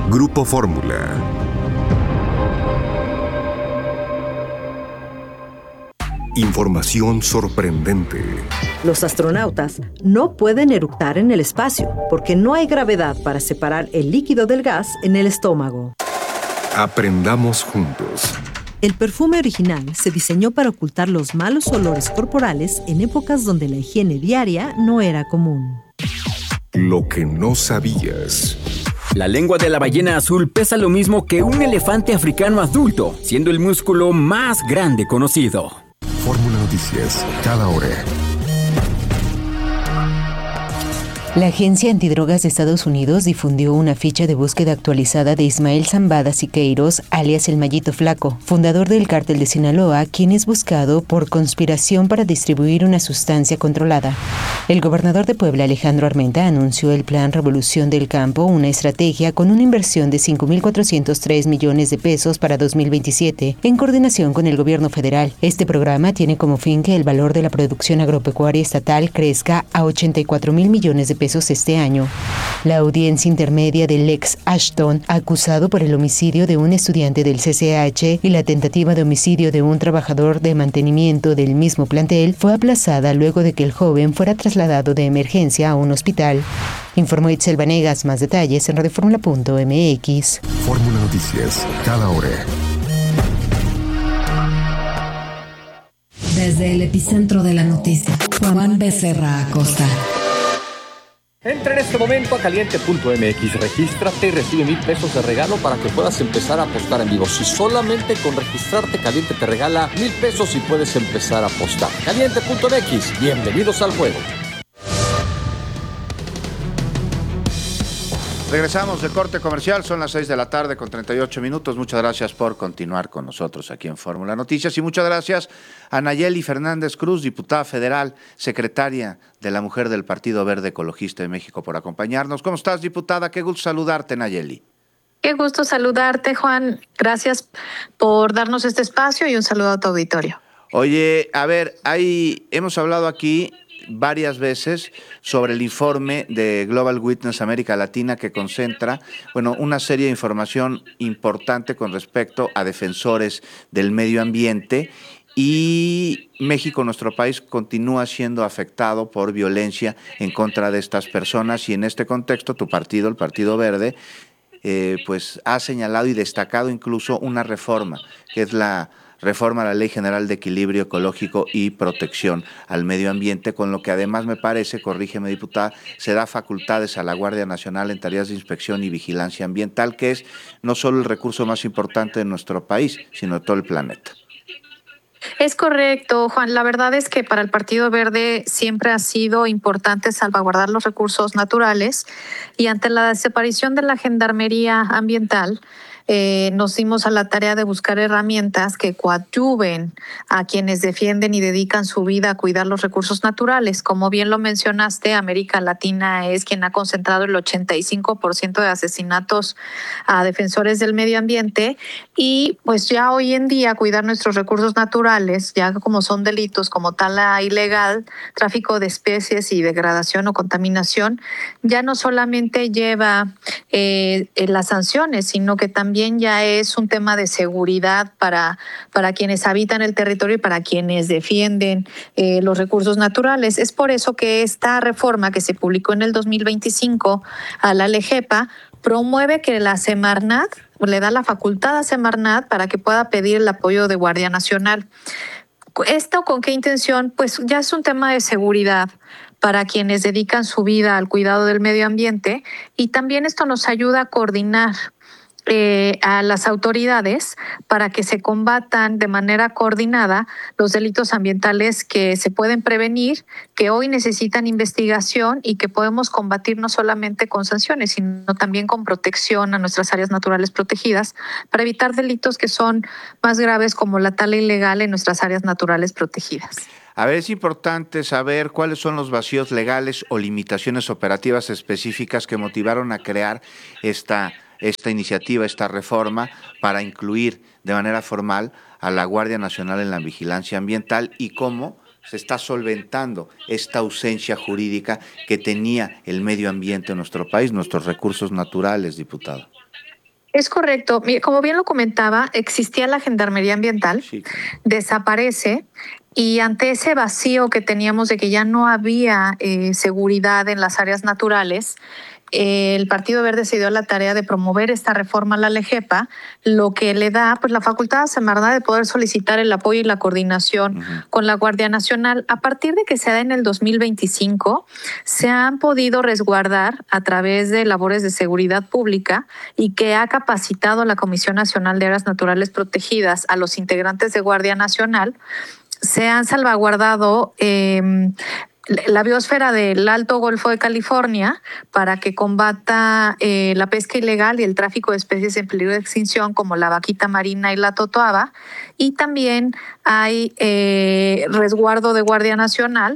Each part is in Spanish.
Grupo Fórmula. Información sorprendente. Los astronautas no pueden eructar en el espacio porque no hay gravedad para separar el líquido del gas en el estómago. Aprendamos juntos. El perfume original se diseñó para ocultar los malos olores corporales en épocas donde la higiene diaria no era común. Lo que no sabías. La lengua de la ballena azul pesa lo mismo que un elefante africano adulto, siendo el músculo más grande conocido. Fórmula Noticias, cada hora. La Agencia Antidrogas de Estados Unidos difundió una ficha de búsqueda actualizada de Ismael Zambada Siqueiros, alias El Mallito Flaco, fundador del Cártel de Sinaloa, quien es buscado por conspiración para distribuir una sustancia controlada. El gobernador de Puebla, Alejandro Armenta, anunció el Plan Revolución del Campo, una estrategia con una inversión de 5,403 millones de pesos para 2027, en coordinación con el gobierno federal. Este programa tiene como fin que el valor de la producción agropecuaria estatal crezca a 84,000 millones de pesos este año. La audiencia intermedia del ex Ashton, acusado por el homicidio de un estudiante del CCH y la tentativa de homicidio de un trabajador de mantenimiento del mismo plantel, fue aplazada luego de que el joven fuera trasladado de emergencia a un hospital. Informó Itzel Vanegas. Más detalles en radioformula.mx. Fórmula Noticias, cada hora. Desde el epicentro de la noticia, Juan Becerra Acosta. Entra en este momento a caliente.mx, regístrate y recibe 1,000 pesos de regalo para que puedas empezar a apostar en vivo. Si solamente con registrarte, Caliente te regala 1,000 pesos y puedes empezar a apostar. Caliente.mx, bienvenidos al juego. Regresamos de corte comercial, son las 6 de la tarde con 38 minutos. Muchas gracias por continuar con nosotros aquí en Fórmula Noticias y muchas gracias a Nayeli Fernández Cruz, diputada federal, secretaria de la Mujer del Partido Verde Ecologista de México, por acompañarnos. ¿Cómo estás, diputada? Qué gusto saludarte, Nayeli. Qué gusto saludarte, Juan. Gracias por darnos este espacio y un saludo a tu auditorio. Oye, a ver, hemos hablado aquí varias veces sobre el informe de Global Witness América Latina que concentra, una serie de información importante con respecto a defensores del medio ambiente, y México, nuestro país, continúa siendo afectado por violencia en contra de estas personas, y en este contexto tu partido, el Partido Verde, pues ha señalado y destacado incluso una reforma, que es la reforma a la Ley General de Equilibrio Ecológico y Protección al Medio Ambiente, con lo que además me parece, corrígeme, diputada, se da facultades a la Guardia Nacional en tareas de inspección y vigilancia ambiental, que es no solo el recurso más importante de nuestro país, sino de todo el planeta. Es correcto, Juan. La verdad es que para el Partido Verde siempre ha sido importante salvaguardar los recursos naturales, y ante la desaparición de la Gendarmería Ambiental, nos dimos a la tarea de buscar herramientas que coadyuven a quienes defienden y dedican su vida a cuidar los recursos naturales. Como bien lo mencionaste, América Latina es quien ha concentrado el 85% de asesinatos a defensores del medio ambiente, y pues ya hoy en día cuidar nuestros recursos naturales, ya como son delitos como tala ilegal, tráfico de especies y degradación o contaminación, ya no solamente lleva las sanciones, sino que también ya es un tema de seguridad para quienes habitan el territorio y para quienes defienden los recursos naturales. Es por eso que esta reforma que se publicó en el 2025 a la LGEPA promueve que la Semarnat le da la facultad a Semarnat para que pueda pedir el apoyo de Guardia Nacional. ¿Esto con qué intención? Pues ya es un tema de seguridad para quienes dedican su vida al cuidado del medio ambiente, y también esto nos ayuda a coordinar a las autoridades para que se combatan de manera coordinada los delitos ambientales que se pueden prevenir, que hoy necesitan investigación y que podemos combatir no solamente con sanciones, sino también con protección a nuestras áreas naturales protegidas para evitar delitos que son más graves, como la tala ilegal en nuestras áreas naturales protegidas. A ver, es importante saber cuáles son los vacíos legales o limitaciones operativas específicas que motivaron a crear esta iniciativa, esta reforma, para incluir de manera formal a la Guardia Nacional en la vigilancia ambiental, y cómo se está solventando esta ausencia jurídica que tenía el medio ambiente en nuestro país, nuestros recursos naturales, diputado. Es correcto. Como bien lo comentaba, existía la Gendarmería Ambiental, Sí. desaparece y ante ese vacío que teníamos de que ya no había seguridad en las áreas naturales, el Partido Verde se dio a la tarea de promover esta reforma a la LEGEPA, lo que le da pues la facultad a Semarnat de poder solicitar el apoyo y la coordinación con la Guardia Nacional. A partir de que se da en el 2025, se han podido resguardar a través de labores de seguridad pública y que ha capacitado la Comisión Nacional de Áreas Naturales Protegidas a los integrantes de Guardia Nacional. Se han salvaguardado la biosfera del Alto Golfo de California para que combata la pesca ilegal y el tráfico de especies en peligro de extinción como la vaquita marina y la totoaba. Y también hay resguardo de Guardia Nacional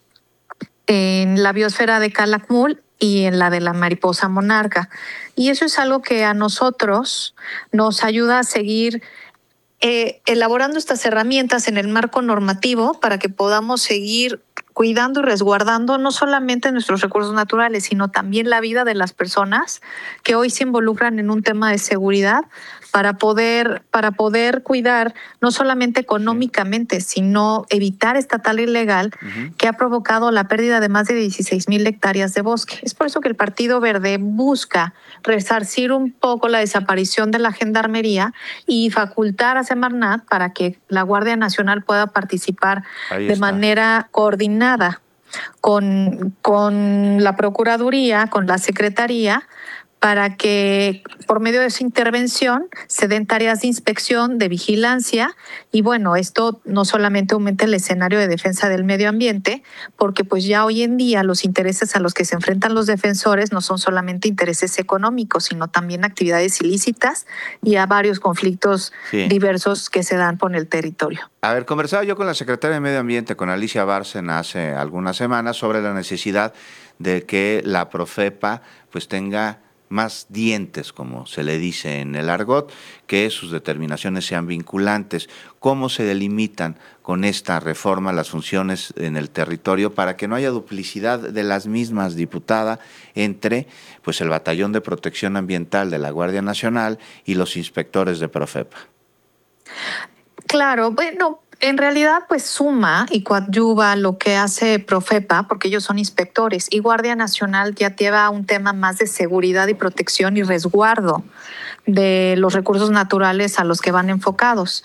en la biosfera de Calakmul y en la de la mariposa monarca. Y eso es algo que a nosotros nos ayuda a seguir elaborando estas herramientas en el marco normativo para que podamos seguir cuidando y resguardando no solamente nuestros recursos naturales, sino también la vida de las personas que hoy se involucran en un tema de seguridad para poder cuidar no solamente económicamente, sino evitar esta tala ilegal que ha provocado la pérdida de más de 16,000 hectáreas de bosque. Es por eso que el Partido Verde busca resarcir un poco la desaparición de la Gendarmería y facultar a Semarnat para que la Guardia Nacional pueda participar de manera coordinada con la Procuraduría, con la Secretaría, para que por medio de esa intervención se den tareas de inspección, de vigilancia y bueno, esto no solamente aumenta el escenario de defensa del medio ambiente, porque pues ya hoy en día los intereses a los que se enfrentan los defensores no son solamente intereses económicos, sino también actividades ilícitas y a varios conflictos diversos que se dan por el territorio. A ver, conversaba yo con la secretaria de Medio Ambiente, con Alicia Bárcena, hace algunas semanas sobre la necesidad de que la Profepa pues tenga más dientes, como se le dice en el argot, que sus determinaciones sean vinculantes. ¿Cómo se delimitan con esta reforma las funciones en el territorio para que no haya duplicidad de las mismas, diputada, entre pues el Batallón de Protección Ambiental de la Guardia Nacional y los inspectores de Profepa? Claro, bueno, en realidad pues suma y coadyuva lo que hace Profepa, porque ellos son inspectores, y Guardia Nacional ya lleva un tema más de seguridad y protección y resguardo de los recursos naturales a los que van enfocados.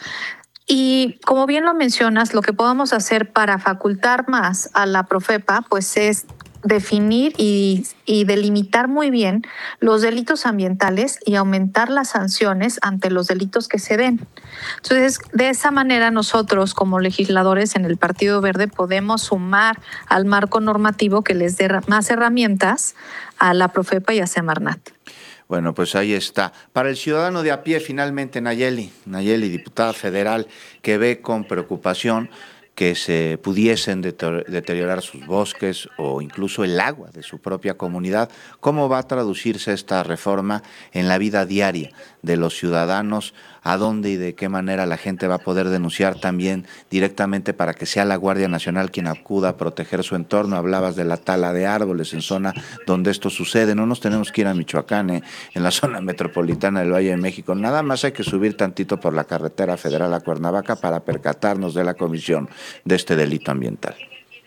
Y como bien lo mencionas, lo que podemos hacer para facultar más a la Profepa pues es definir y delimitar muy bien los delitos ambientales y aumentar las sanciones ante los delitos que se den. Entonces, de esa manera nosotros como legisladores en el Partido Verde podemos sumar al marco normativo que les dé más herramientas a la Profepa y a Semarnat. Bueno, pues ahí está. Para el ciudadano de a pie, finalmente, Nayeli, diputada federal, que ve con preocupación que se pudiesen deteriorar sus bosques o incluso el agua de su propia comunidad, ¿cómo va a traducirse esta reforma en la vida diaria de los ciudadanos? ¿A dónde y de qué manera la gente va a poder denunciar también directamente para que sea la Guardia Nacional quien acuda a proteger su entorno? Hablabas de la tala de árboles en zona donde esto sucede. No nos tenemos que ir a Michoacán, en la zona metropolitana del Valle de México. Nada más hay que subir tantito por la carretera federal a Cuernavaca para percatarnos de la comisión de este delito ambiental.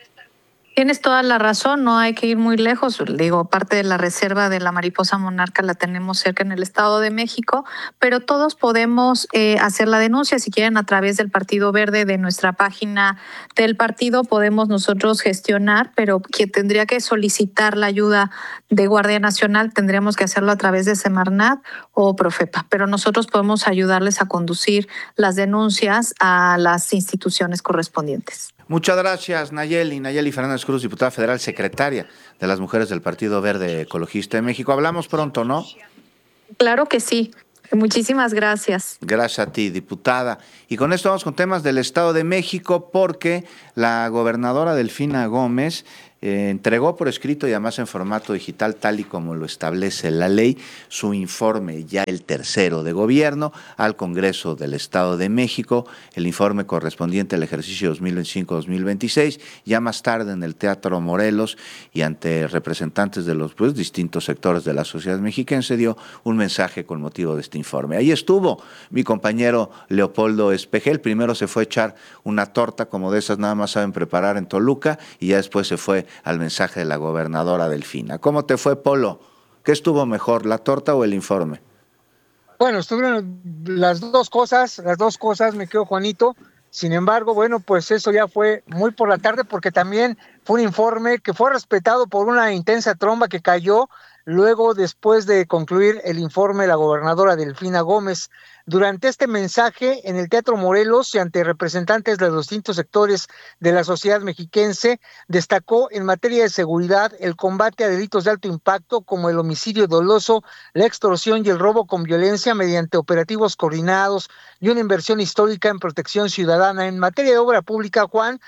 Tienes toda la razón, no hay que ir muy lejos. Digo, parte de la reserva de la mariposa monarca la tenemos cerca en el Estado de México, pero todos podemos hacer la denuncia, si quieren, a través del Partido Verde, de nuestra página del partido, podemos nosotros gestionar, pero quien tendría que solicitar la ayuda de Guardia Nacional tendríamos que hacerlo a través de Semarnat o Profepa, pero nosotros podemos ayudarles a conducir las denuncias a las instituciones correspondientes. Muchas gracias, Nayeli Fernández Cruz, diputada federal, secretaria de las Mujeres del Partido Verde Ecologista de México. Hablamos pronto, ¿no? Claro que sí. Muchísimas gracias. Gracias a ti, diputada. Y con esto vamos con temas del Estado de México, porque la gobernadora Delfina Gómez entregó por escrito y además en formato digital, tal y como lo establece la ley, su informe, ya el tercero de gobierno, al Congreso del Estado de México, el informe correspondiente al ejercicio 2025-2026, ya más tarde en el Teatro Morelos y ante representantes de los distintos sectores de la sociedad mexicana, se dio un mensaje con motivo de este informe. Ahí estuvo mi compañero Leopoldo Espejel, primero se fue a echar una torta como de esas nada más saben preparar en Toluca y ya después se fue al mensaje de la gobernadora Delfina. ¿Cómo te fue, Polo? ¿Qué estuvo mejor, la torta o el informe? Bueno, estuvieron las dos cosas, me quedo Juanito. Sin embargo, bueno, pues eso ya fue muy por la tarde porque también fue un informe que fue respetado por una intensa tromba que cayó luego después de concluir el informe de la gobernadora Delfina Gómez. Durante este mensaje en el Teatro Morelos y ante representantes de los distintos sectores de la sociedad mexiquense, destacó en materia de seguridad el combate a delitos de alto impacto como el homicidio doloso, la extorsión y el robo con violencia mediante operativos coordinados y una inversión histórica en protección ciudadana. En materia de obra pública, Juan,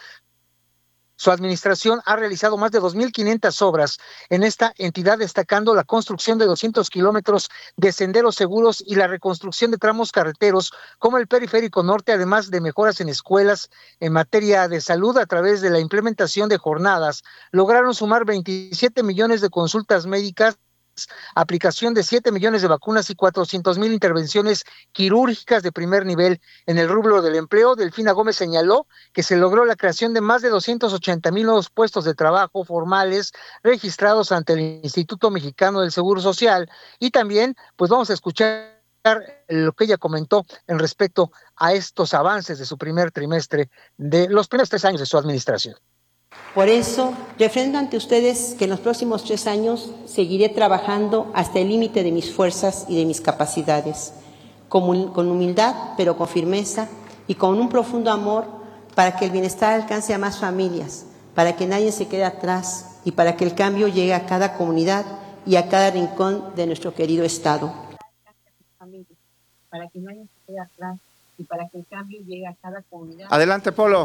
su administración ha realizado más de 2.500 obras en esta entidad, destacando la construcción de 200 kilómetros de senderos seguros y la reconstrucción de tramos carreteros como el Periférico Norte, además de mejoras en escuelas. En materia de salud, a través de la implementación de jornadas, lograron sumar 27 millones de consultas médicas, aplicación de 7 millones de vacunas y 400,000 intervenciones quirúrgicas de primer nivel. En el rubro del empleo, Delfina Gómez señaló que se logró la creación de más de 280,000 nuevos puestos de trabajo formales registrados ante el Instituto Mexicano del Seguro Social. Y también, pues vamos a escuchar lo que ella comentó en respecto a estos avances de su primer trimestre, de los primeros 3 años de su administración. Por eso, refrendo ante ustedes que en los próximos 3 años seguiré trabajando hasta el límite de mis fuerzas y de mis capacidades, con humildad, pero con firmeza y con un profundo amor para que el bienestar alcance a más familias, para que nadie se quede atrás y para que el cambio llegue a cada comunidad y a cada rincón de nuestro querido Estado. Para que nadie se quede atrás y para que el cambio llegue a cada comunidad. Adelante, Polo.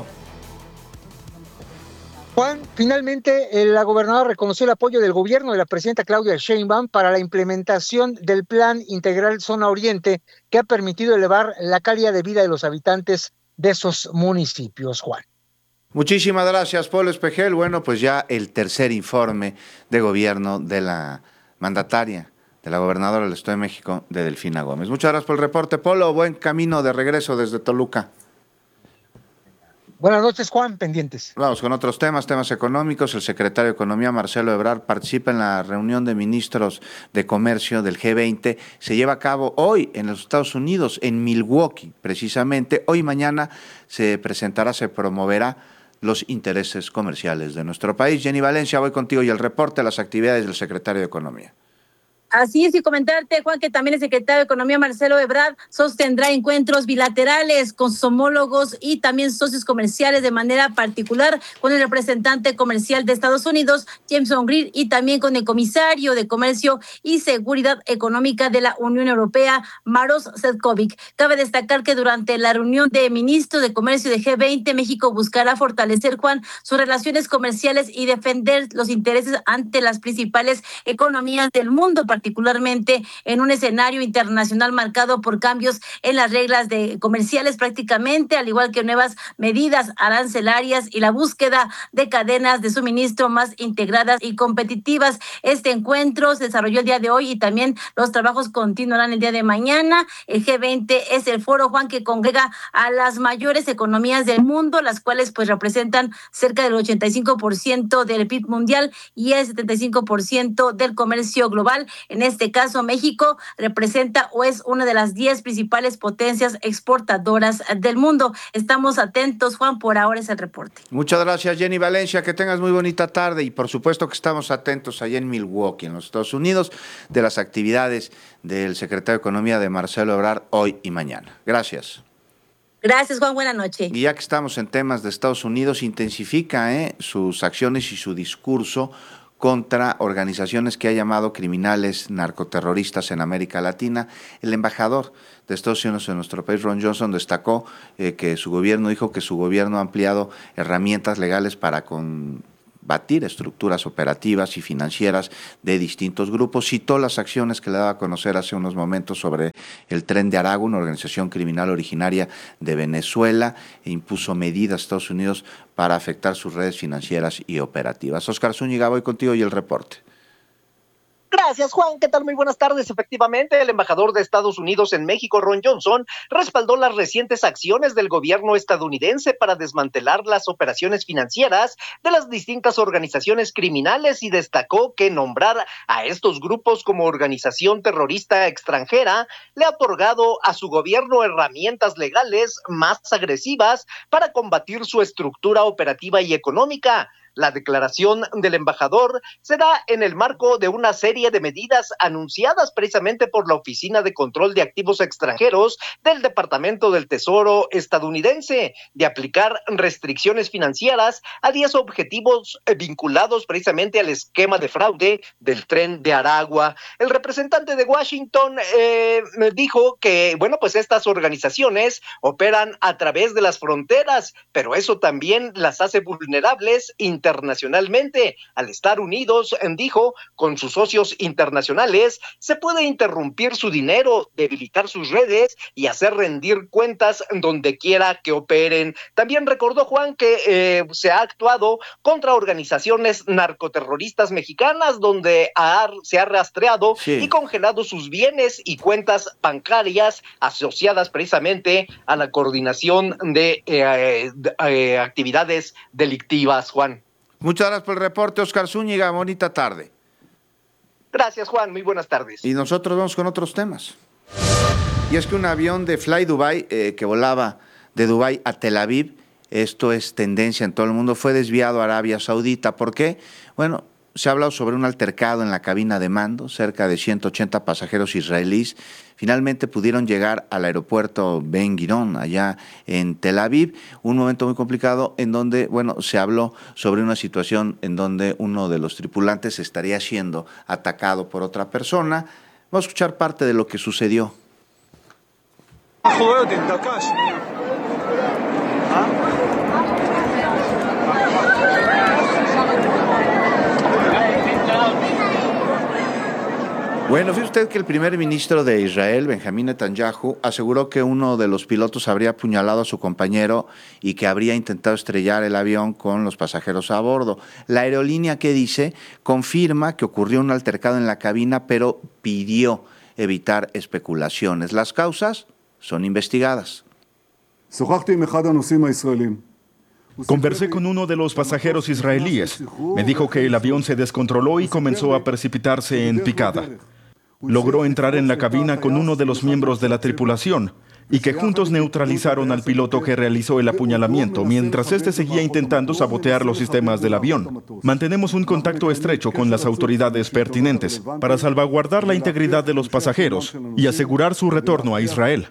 Juan, finalmente la gobernadora reconoció el apoyo del gobierno de la presidenta Claudia Sheinbaum para la implementación del Plan Integral Zona Oriente, que ha permitido elevar la calidad de vida de los habitantes de esos municipios, Juan. Muchísimas gracias, Polo Espejel. Bueno, pues ya el tercer informe de gobierno de la mandataria, de la gobernadora del Estado de México, de Delfina Gómez. Muchas gracias por el reporte, Polo. Buen camino de regreso desde Toluca. Buenas noches, Juan, pendientes. Vamos con otros temas económicos. El secretario de Economía, Marcelo Ebrard, participa en la reunión de ministros de comercio del G20. Se lleva a cabo hoy en los Estados Unidos, en Milwaukee, precisamente. Hoy y mañana se presentará, se promoverá los intereses comerciales de nuestro país. Jenny Valencia, voy contigo y el reporte de las actividades del secretario de Economía. Así es, y comentarte, Juan, que también el secretario de Economía, Marcelo Ebrard, sostendrá encuentros bilaterales con sus homólogos y también socios comerciales, de manera particular con el representante comercial de Estados Unidos, Jameson Greer, y también con el comisario de Comercio y Seguridad Económica de la Unión Europea, Maroš Šefčovič. Cabe destacar que durante la reunión de ministros de comercio de G20, México buscará fortalecer, Juan, sus relaciones comerciales y defender los intereses ante las principales economías del mundo, particularmente en un escenario internacional marcado por cambios en las reglas comerciales prácticamente, al igual que nuevas medidas arancelarias y la búsqueda de cadenas de suministro más integradas y competitivas. Este encuentro se desarrolló el día de hoy y también los trabajos continuarán el día de mañana. El G20 es el foro, Juan, que congrega a las mayores economías del mundo, las cuales pues representan cerca del 85% del PIB mundial y el 75% del comercio global. En este caso, México representa o es una de las 10 principales potencias exportadoras del mundo. Estamos atentos, Juan, por ahora es el reporte. Muchas gracias, Jenny Valencia, que tengas muy bonita tarde y por supuesto que estamos atentos allá en Milwaukee, en los Estados Unidos, de las actividades del secretario de Economía de Marcelo Ebrard hoy y mañana. Gracias. Gracias, Juan, buena noche. Y ya que estamos en temas de Estados Unidos, intensifica sus acciones y su discurso contra organizaciones que ha llamado criminales narcoterroristas en América Latina. El embajador de Estados Unidos en nuestro país, Ron Johnson, destacó que su gobierno dijo que su gobierno ha ampliado herramientas legales para batir estructuras operativas y financieras de distintos grupos. Citó las acciones que le daba a conocer hace unos momentos sobre el Tren de Aragua, una organización criminal originaria de Venezuela, e impuso medidas a Estados Unidos para afectar sus redes financieras y operativas. Oscar Zúñiga, voy contigo y el reporte. Gracias, Juan. ¿Qué tal? Muy buenas tardes. Efectivamente, el embajador de Estados Unidos en México, Ron Johnson, respaldó las recientes acciones del gobierno estadounidense para desmantelar las operaciones financieras de las distintas organizaciones criminales y destacó que nombrar a estos grupos como organización terrorista extranjera le ha otorgado a su gobierno herramientas legales más agresivas para combatir su estructura operativa y económica. La declaración del embajador se da en el marco de una serie de medidas anunciadas precisamente por la Oficina de Control de Activos Extranjeros del Departamento del Tesoro estadounidense, de aplicar restricciones financieras a 10 objetivos vinculados precisamente al esquema de fraude del Tren de Aragua. El representante de Washington dijo que, bueno, pues estas organizaciones operan a través de las fronteras, pero eso también las hace vulnerables internacionalmente. Al estar unidos, dijo, con sus socios internacionales, se puede interrumpir su dinero, debilitar sus redes y hacer rendir cuentas donde quiera que operen. También recordó, Juan, que se ha actuado contra organizaciones narcoterroristas mexicanas donde se ha rastreado y congelado sus bienes y cuentas bancarias asociadas precisamente a la coordinación de actividades delictivas, Juan. Muchas gracias por el reporte, Oscar Zúñiga. Bonita tarde. Gracias, Juan. Muy buenas tardes. Y nosotros vamos con otros temas. Y es que un avión de Fly Dubai que volaba de Dubái a Tel Aviv, esto es tendencia en todo el mundo, fue desviado a Arabia Saudita. ¿Por qué? Bueno, se ha hablado sobre un altercado en la cabina de mando, cerca de 180 pasajeros israelíes finalmente pudieron llegar al aeropuerto Ben Gurion, allá en Tel Aviv, un momento muy complicado en donde, bueno, se habló sobre una situación en donde uno de los tripulantes estaría siendo atacado por otra persona. Vamos a escuchar parte de lo que sucedió. Bueno, fíjese usted que el primer ministro de Israel, Benjamín Netanyahu, aseguró que uno de los pilotos habría apuñalado a su compañero y que habría intentado estrellar el avión con los pasajeros a bordo. La aerolínea, ¿qué dice? Confirma que ocurrió un altercado en la cabina, pero pidió evitar especulaciones. Las causas son investigadas. Conversé con uno de los pasajeros israelíes. Me dijo que el avión se descontroló y comenzó a precipitarse en picada. Logró entrar en la cabina con uno de los miembros de la tripulación y que juntos neutralizaron al piloto que realizó el apuñalamiento mientras este seguía intentando sabotear los sistemas del avión. Mantenemos un contacto estrecho con las autoridades pertinentes para salvaguardar la integridad de los pasajeros y asegurar su retorno a Israel.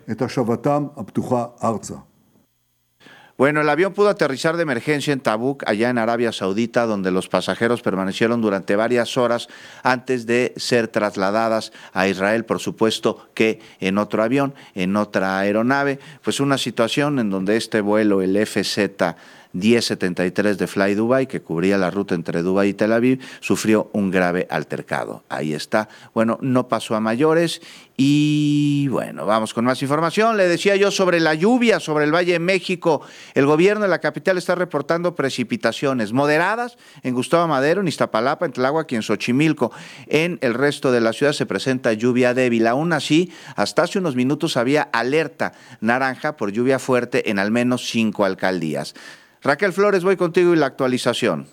Bueno, el avión pudo aterrizar de emergencia en Tabuk, allá en Arabia Saudita, donde los pasajeros permanecieron durante varias horas antes de ser trasladadas a Israel, por supuesto que en otro avión, en otra aeronave. Pues una situación en donde este vuelo, el FZ-1073 de Fly Dubai, que cubría la ruta entre Dubái y Tel Aviv, sufrió un grave altercado. Ahí está. Bueno, no pasó a mayores. Y bueno, vamos con más información. Le decía yo sobre la lluvia, sobre el Valle de México. El gobierno de la capital está reportando precipitaciones moderadas en Gustavo Madero, en Iztapalapa, en Tláhuac y en Xochimilco. En el resto de la ciudad se presenta lluvia débil. Aún así, hasta hace unos minutos había alerta naranja por lluvia fuerte en al menos 5 alcaldías. Raquel Flores, voy contigo y la actualización.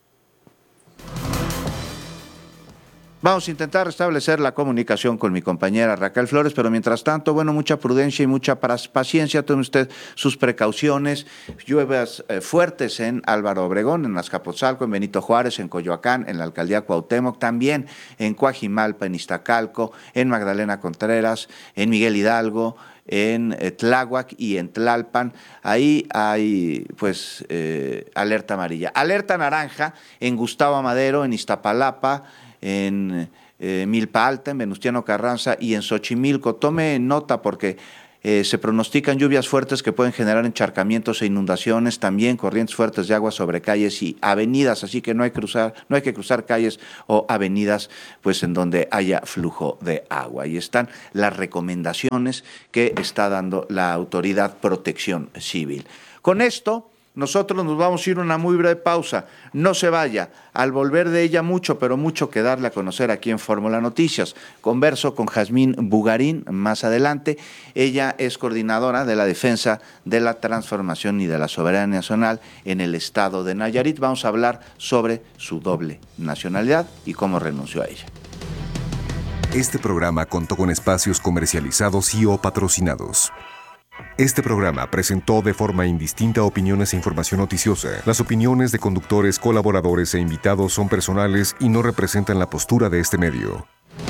Vamos a intentar restablecer la comunicación con mi compañera Raquel Flores, pero mientras tanto, bueno, mucha prudencia y mucha paciencia. Tome usted sus precauciones. Lluvias fuertes en Álvaro Obregón, en Azcapotzalco, en Benito Juárez, en Coyoacán, en la alcaldía Cuauhtémoc, también en Coajimalpa, en Iztacalco, en Magdalena Contreras, en Miguel Hidalgo, en Tláhuac y en Tlalpan. Ahí hay pues alerta amarilla. Alerta naranja en Gustavo Madero, en Iztapalapa, en Milpa Alta, en Venustiano Carranza y en Xochimilco. Tome nota porque Se pronostican lluvias fuertes que pueden generar encharcamientos e inundaciones, también corrientes fuertes de agua sobre calles y avenidas, así que no hay que cruzar calles o avenidas pues en donde haya flujo de agua. Ahí están las recomendaciones que está dando la Autoridad Protección Civil. Con esto, nosotros nos vamos a ir a una muy breve pausa. No se vaya. Al volver de ella mucho, pero mucho que darle a conocer aquí en Fórmula Noticias. Converso con Jazmín Bugarín más adelante. Ella es coordinadora de la defensa de la transformación y de la soberanía nacional en el estado de Nayarit. Vamos a hablar sobre su doble nacionalidad y cómo renunció a ella. Este programa contó con espacios comercializados y o patrocinados. Este programa presentó de forma indistinta opiniones e información noticiosa. Las opiniones de conductores, colaboradores e invitados son personales y no representan la postura de este medio.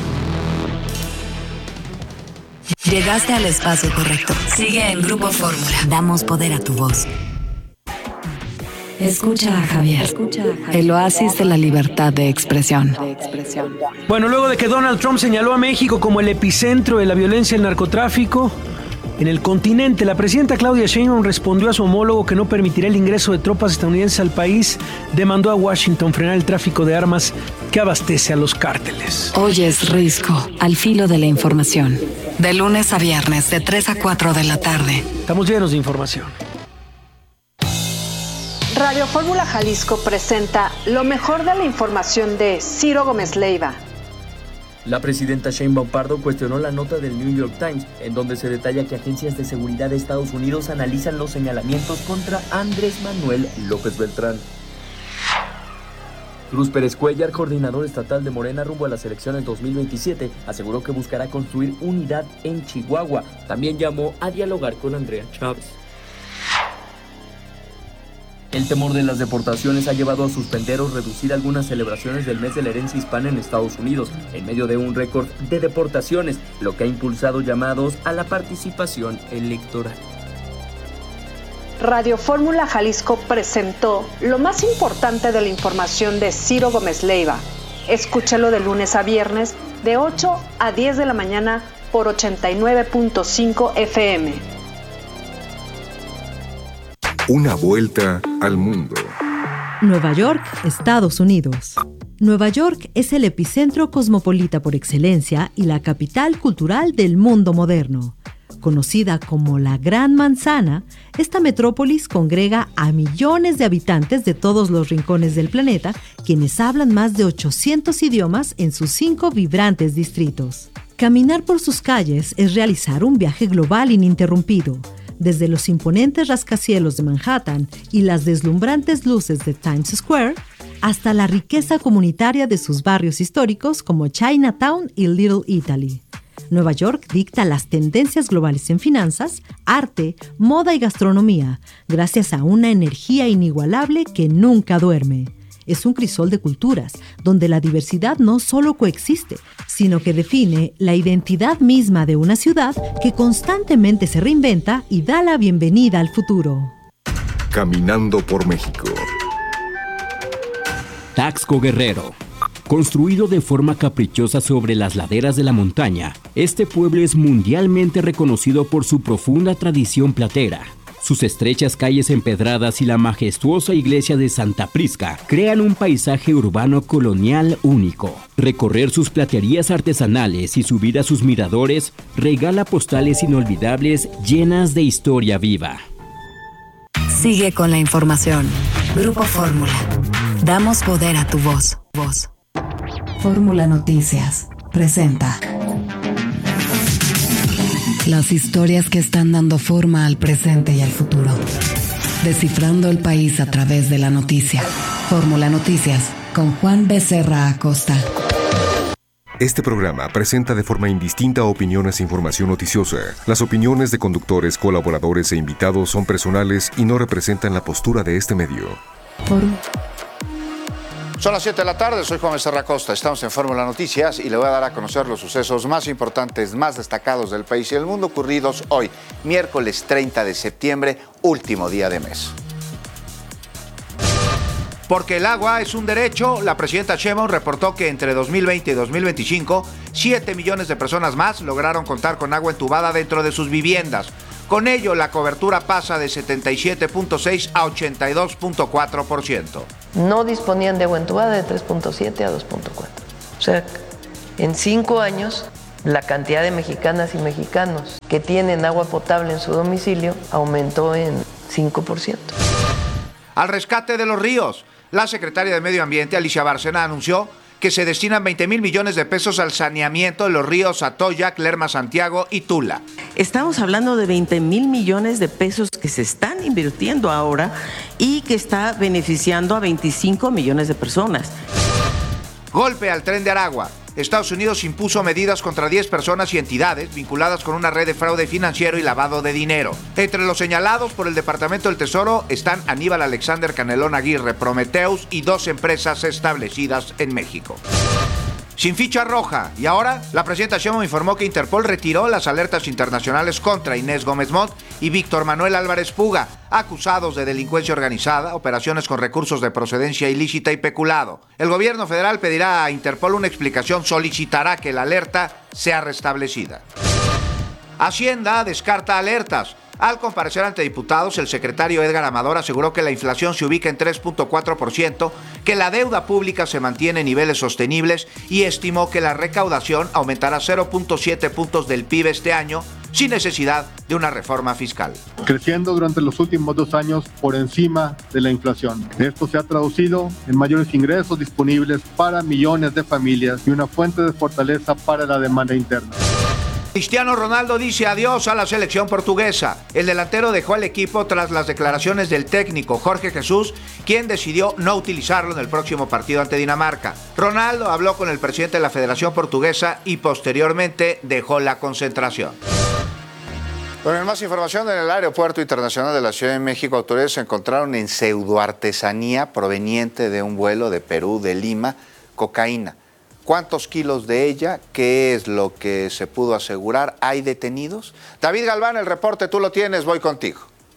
Llegaste al espacio correcto. Sigue en Grupo Fórmula. Damos poder a tu voz. Escucha a Javier. El oasis de la libertad de expresión. Bueno, luego de que Donald Trump señaló a México como el epicentro de la violencia y el narcotráfico en el continente, la presidenta Claudia Sheinbaum respondió a su homólogo que no permitirá el ingreso de tropas estadounidenses al país. Demandó a Washington frenar el tráfico de armas que abastece a los cárteles. Oyes Risco, al filo de la información. De lunes a viernes, de 3 a 4 de la tarde. Estamos llenos de información. Radio Fórmula Jalisco presenta lo mejor de la información de Ciro Gómez Leiva. La presidenta Sheinbaum Pardo cuestionó la nota del New York Times, en donde se detalla que agencias de seguridad de Estados Unidos analizan los señalamientos contra Andrés Manuel López Beltrán. Cruz Pérez Cuellar, coordinador estatal de Morena rumbo a las elecciones 2027, aseguró que buscará construir unidad en Chihuahua. También llamó a dialogar con Andrea Chávez. El temor de las deportaciones ha llevado a suspender o reducir algunas celebraciones del mes de la herencia hispana en Estados Unidos, en medio de un récord de deportaciones, lo que ha impulsado llamados a la participación electoral. Radio Fórmula Jalisco presentó lo más importante de la información de Ciro Gómez Leiva. Escúchalo de lunes a viernes, de 8 a 10 de la mañana por 89.5 FM. Una vuelta al mundo. Nueva York, Estados Unidos. Nueva York es el epicentro cosmopolita por excelencia y la capital cultural del mundo moderno. Conocida como la Gran Manzana, esta metrópolis congrega a millones de habitantes de todos los rincones del planeta, quienes hablan más de 800 idiomas en sus 5 vibrantes distritos. Caminar por sus calles es realizar un viaje global ininterrumpido. Desde los imponentes rascacielos de Manhattan y las deslumbrantes luces de Times Square, hasta la riqueza comunitaria de sus barrios históricos como Chinatown y Little Italy. Nueva York dicta las tendencias globales en finanzas, arte, moda y gastronomía, gracias a una energía inigualable que nunca duerme. Es un crisol de culturas, donde la diversidad no solo coexiste, sino que define la identidad misma de una ciudad que constantemente se reinventa y da la bienvenida al futuro. Caminando por México. Taxco Guerrero. Construido de forma caprichosa sobre las laderas de la montaña, este pueblo es mundialmente reconocido por su profunda tradición platera. Sus estrechas calles empedradas y la majestuosa iglesia de Santa Prisca crean un paisaje urbano colonial único. Recorrer sus platerías artesanales y subir a sus miradores regala postales inolvidables llenas de historia viva. Sigue con la información. Grupo Fórmula. Damos poder a tu voz. Fórmula Noticias presenta las historias que están dando forma al presente y al futuro. Descifrando el país a través de la noticia. Fórmula Noticias con Juan Becerra Acosta. Este programa presenta de forma indistinta opiniones e información noticiosa. Las opiniones de conductores, colaboradores e invitados son personales y no representan la postura de este medio. Son las 7 de la tarde, soy Juan Becerra Acosta, estamos en Fórmula Noticias y le voy a dar a conocer los sucesos más importantes, más destacados del país y del mundo ocurridos hoy, miércoles 30 de septiembre, último día de mes. Porque el agua es un derecho, la presidenta Sheinbaum reportó que entre 2020 y 2025, 7 millones de personas más lograron contar con agua entubada dentro de sus viviendas. Con ello, la cobertura pasa de 77.6 a 82.4%. No disponían de agua entubada de 3.7 a 2.4. O sea, en 5 años, la cantidad de mexicanas y mexicanos que tienen agua potable en su domicilio aumentó en 5%. Al rescate de los ríos, la secretaria de Medio Ambiente, Alicia Bárcena, anunció que se destinan 20,000 millones de pesos al saneamiento de los ríos Atoyac, Lerma, Santiago y Tula. Estamos hablando de 20,000 millones de pesos que se están invirtiendo ahora y que está beneficiando a 25 millones de personas. Golpe al Tren de Aragua. Estados Unidos impuso medidas contra 10 personas y entidades vinculadas con una red de fraude financiero y lavado de dinero. Entre los señalados por el Departamento del Tesoro están Aníbal Alexander Canelón Aguirre, Prometheus y 2 empresas establecidas en México. Sin ficha roja. Y ahora, la presidenta Sheinbaum informó que Interpol retiró las alertas internacionales contra Inés Gómez Mont y Víctor Manuel Álvarez Puga, acusados de delincuencia organizada, operaciones con recursos de procedencia ilícita y peculado. El gobierno federal pedirá a Interpol una explicación, solicitará que la alerta sea restablecida. Hacienda descarta alertas. Al comparecer ante diputados, el secretario Edgar Amador aseguró que la inflación se ubica en 3.4%, que la deuda pública se mantiene en niveles sostenibles y estimó que la recaudación aumentará 0.7 puntos del PIB este año, sin necesidad de una reforma fiscal. Creciendo durante los últimos 2 años por encima de la inflación. Esto se ha traducido en mayores ingresos disponibles para millones de familias y una fuente de fortaleza para la demanda interna. Cristiano Ronaldo dice adiós a la selección portuguesa. El delantero dejó el equipo tras las declaraciones del técnico Jorge Jesús, quien decidió no utilizarlo en el próximo partido ante Dinamarca. Ronaldo habló con el presidente de la Federación Portuguesa y posteriormente dejó la concentración. Bueno, en más información, en el Aeropuerto Internacional de la Ciudad de México, autoridades encontraron en pseudoartesanía proveniente de un vuelo de Perú, de Lima, cocaína. ¿Cuántos kilos de ella? ¿Qué es lo que se pudo asegurar? ¿Hay detenidos? David Galván, el reporte tú lo tienes, voy contigo.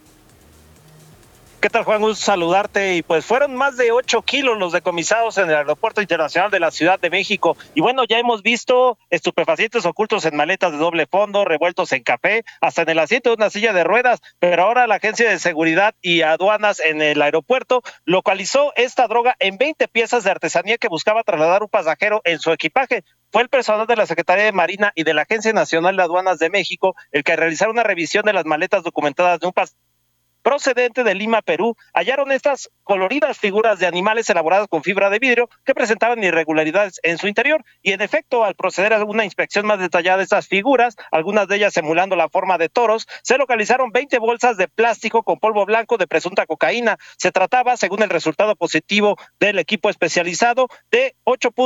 ¿Qué tal, Juan? Gusto saludarte. Y pues fueron más de 8 kilos los decomisados en el Aeropuerto Internacional de la Ciudad de México. Y bueno, ya hemos visto estupefacientes ocultos en maletas de doble fondo, revueltos en café, hasta en el asiento de una silla de ruedas. Pero ahora la Agencia de Seguridad y Aduanas en el aeropuerto localizó esta droga en 20 piezas de artesanía que buscaba trasladar un pasajero en su equipaje. Fue el personal de la Secretaría de Marina y de la Agencia Nacional de Aduanas de México el que realizaron una revisión de las maletas documentadas de un pasajero procedente de Lima, Perú. Hallaron estas coloridas figuras de animales elaboradas con fibra de vidrio que presentaban irregularidades en su interior, y en efecto, al proceder a una inspección más detallada de estas figuras, algunas de ellas simulando la forma de toros, se localizaron 20 bolsas de plástico con polvo blanco de presunta cocaína. Se trataba, según el resultado positivo del equipo especializado, de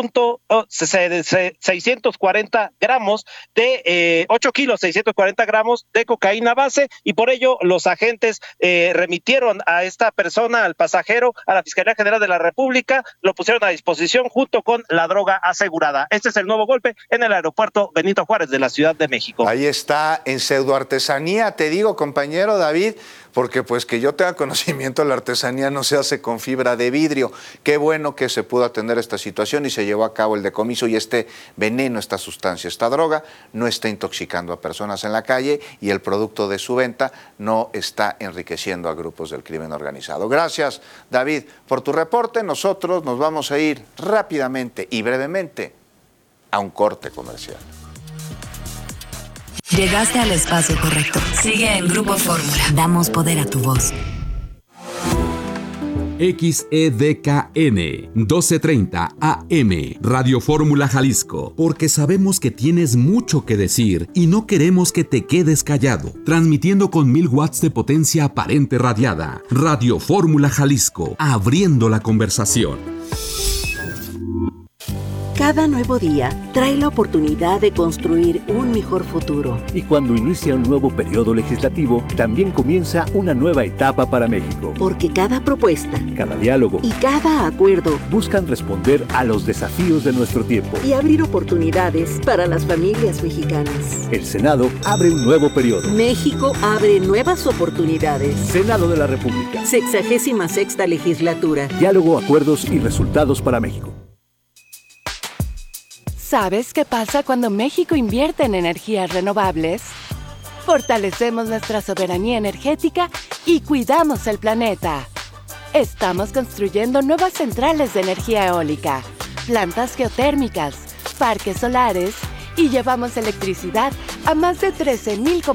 8.640 gramos de 8 kilos 640 gramos de cocaína base, y por ello los agentes remitieron a esta persona, al pasajero, a la Fiscalía General de la República, lo pusieron a disposición junto con la droga asegurada. Este es el nuevo golpe en el aeropuerto Benito Juárez de la Ciudad de México. Ahí está, en pseudoartesanía, te digo, compañero David, porque pues que yo tenga conocimiento, la artesanía no se hace con fibra de vidrio. Qué bueno que se pudo atender esta situación y se llevó a cabo el decomiso, y este veneno, esta sustancia, esta droga, no está intoxicando a personas en la calle y el producto de su venta no está enriqueciendo a grupos del crimen organizado. Gracias, David, por tu reporte. Nosotros nos vamos a ir rápidamente y brevemente a un corte comercial. Llegaste al espacio correcto. Sigue en Grupo Fórmula. Damos poder a tu voz. XEDKN 1230 AM Radio Fórmula Jalisco, porque sabemos que tienes mucho que decir y no queremos que te quedes callado. Transmitiendo con 1000 watts de potencia aparente radiada. Radio Fórmula Jalisco, abriendo la conversación. Cada nuevo día trae la oportunidad de construir un mejor futuro. Y cuando inicia un nuevo periodo legislativo, también comienza una nueva etapa para México. Porque cada propuesta, cada diálogo y cada acuerdo buscan responder a los desafíos de nuestro tiempo y abrir oportunidades para las familias mexicanas. El Senado abre un nuevo periodo. México abre nuevas oportunidades. Senado de la República. 66ª legislatura. Diálogo, acuerdos y resultados para México. ¿Sabes qué pasa cuando México invierte en energías renovables? Fortalecemos nuestra soberanía energética y cuidamos el planeta. Estamos construyendo nuevas centrales de energía eólica, plantas geotérmicas, parques solares y llevamos electricidad a más de 13,000